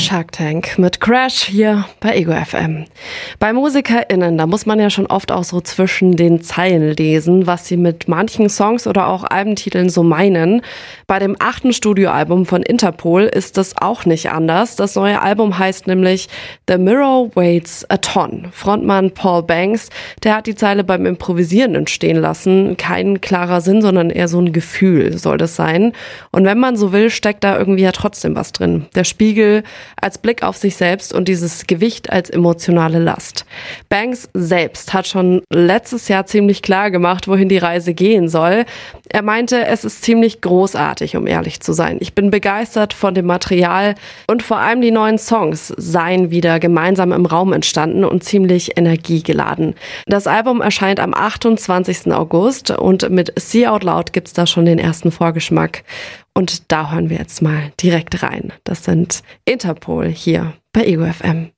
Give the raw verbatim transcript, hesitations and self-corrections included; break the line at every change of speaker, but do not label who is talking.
Shark Tank mit Crash hier bei Ego F M. Bei MusikerInnen, da muss man ja schon oft auch so zwischen den Zeilen lesen, was sie mit manchen Songs oder auch Albentiteln so meinen. Bei dem achten Studioalbum von Interpol ist das auch nicht anders. Das neue Album heißt nämlich The Mirror Weighs a Ton. Frontmann Paul Banks, der hat die Zeile beim Improvisieren entstehen lassen. Kein klarer Sinn, sondern eher so ein Gefühl soll das sein. Und wenn man so will, steckt da irgendwie ja trotzdem was drin. Der Spiegel als Blick auf sich selbst und dieses Gewicht als emotionale Last. Banks selbst hat schon letztes Jahr ziemlich klar gemacht, wohin die Reise gehen soll. Er meinte, es ist ziemlich großartig, um ehrlich zu sein. Ich bin begeistert von dem Material und vor allem die neuen Songs seien wieder gemeinsam im Raum entstanden und ziemlich energiegeladen. Das Album erscheint am achtundzwanzigsten August und mit See Out Loud gibt's da schon den ersten Vorgeschmack. Und da hören wir jetzt mal direkt rein. Das sind Interpol hier bei Ego F M.